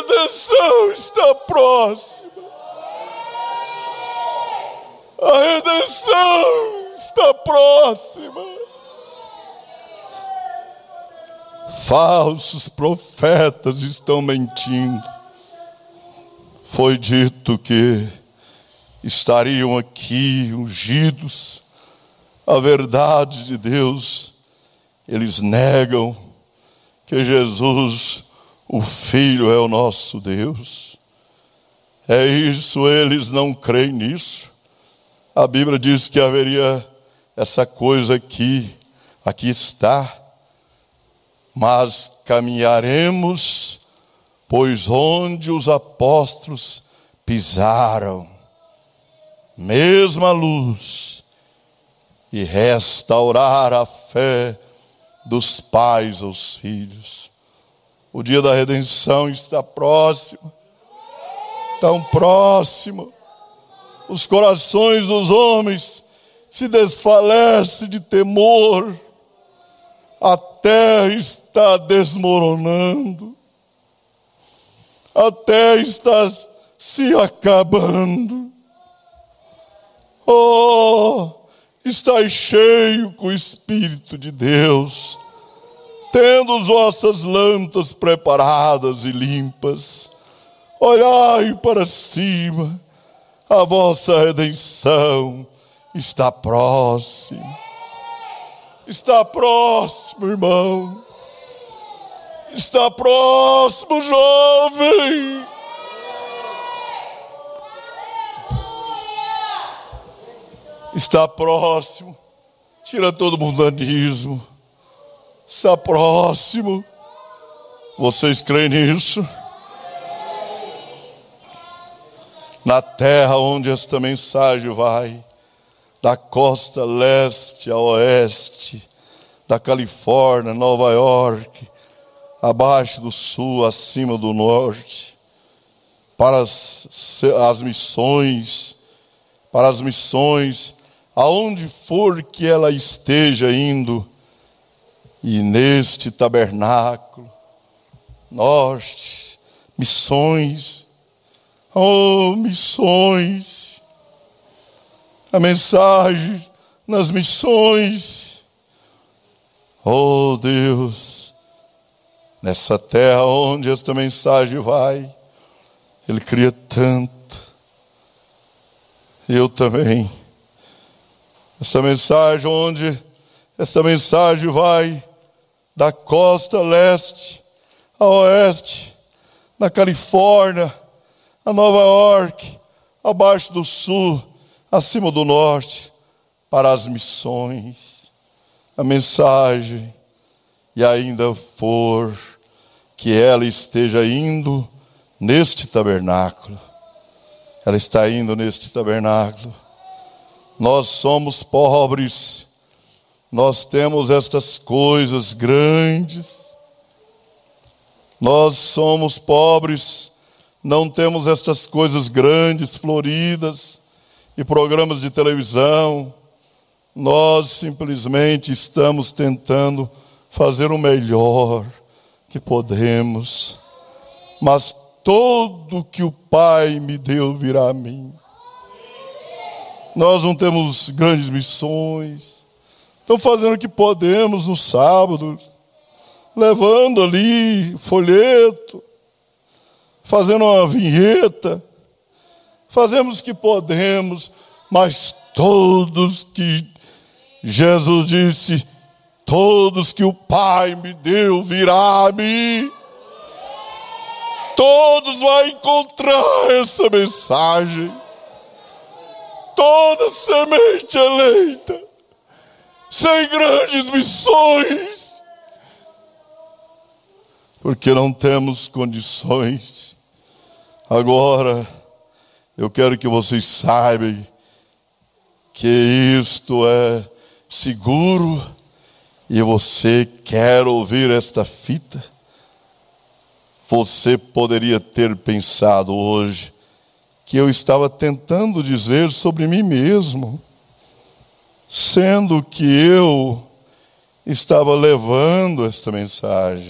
redenção está próxima. A redenção está próxima. Falsos profetas estão mentindo. Foi dito que estariam aqui ungidos. A verdade de Deus, eles negam que Jesus, o Filho, é o nosso Deus. É isso, eles não creem nisso. A Bíblia diz que haveria essa coisa aqui está. Mas caminharemos, pois onde os apóstolos pisaram, mesma luz, e restaurar a fé dos pais aos filhos. O dia da redenção está próximo, tão próximo. Os corações dos homens se desfalecem de temor. A terra está desmoronando. A terra está se acabando. Oh, está cheio com o Espírito de Deus, tendo as vossas lâmpadas preparadas e limpas. Olhai para cima, a vossa redenção está próxima. Está próximo, irmão. Está próximo, jovem. Está próximo. Tira todo o mundanismo. Está próximo. Vocês creem nisso? Na terra onde esta mensagem vai, da costa leste a oeste, da Califórnia, Nova York, abaixo do sul, acima do norte, para as missões, aonde for que ela esteja indo, e neste tabernáculo, nós, missões, oh, missões, a mensagem nas missões. Oh Deus, nessa terra onde esta mensagem vai, Ele cria tanto. Eu também. Essa mensagem onde esta mensagem vai, da costa leste a oeste, na Califórnia, a Nova York, abaixo do sul, acima do norte, para as missões, a mensagem, e ainda for que ela esteja indo neste tabernáculo. Ela está indo neste tabernáculo. Nós somos pobres, nós temos estas coisas grandes. Nós somos pobres, não temos estas coisas grandes, floridas, e programas de televisão. Nós simplesmente estamos tentando fazer o melhor que podemos. Mas tudo que o Pai me deu virá a mim. Nós não temos grandes missões. Estamos fazendo o que podemos no sábado, levando ali folheto, fazendo uma vinheta. Fazemos o que podemos, mas todos que Jesus disse, todos que o Pai me deu virá a mim. Todos vão encontrar essa mensagem. Toda semente eleita, sem grandes missões, porque não temos condições. Agora, eu quero que vocês saibam que isto é seguro, e você quer ouvir esta fita. Você poderia ter pensado hoje que eu estava tentando dizer sobre mim mesmo, sendo que eu estava levando esta mensagem.